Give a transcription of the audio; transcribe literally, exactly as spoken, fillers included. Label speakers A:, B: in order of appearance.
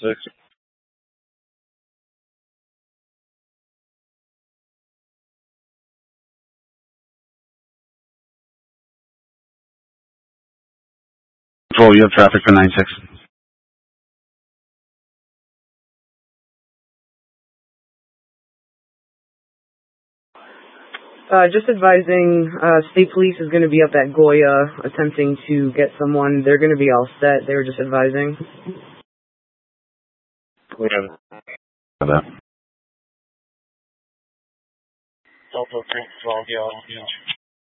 A: six. Control, you have traffic for nine six.
B: Uh, just advising, uh, state police is going to be up at Goya attempting to get someone. They're going to be all set. They were just advising.
A: We have that. Delta three twelve, yeah.